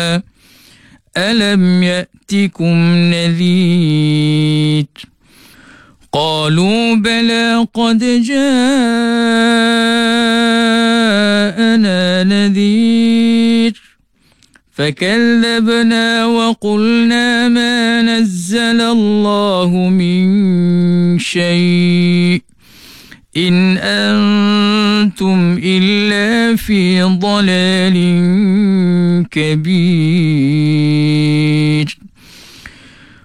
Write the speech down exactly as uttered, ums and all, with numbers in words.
ألم يأتكم نذير قالوا بلى قد جاءنا نذير فكذبنا وقلنا ما نزل الله من شيء إن أنتم إلا في ضلال كبير.